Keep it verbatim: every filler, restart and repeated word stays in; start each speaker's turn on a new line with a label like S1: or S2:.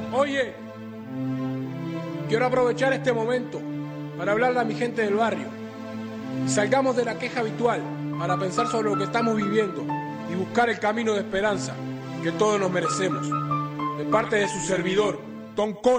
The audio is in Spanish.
S1: Oye, quiero aprovechar este momento para hablarle a mi gente del barrio. Salgamos de la queja habitual para pensar sobre lo que estamos viviendo y buscar el camino de esperanza que todos nos merecemos. De parte de su servidor, Tom Cole.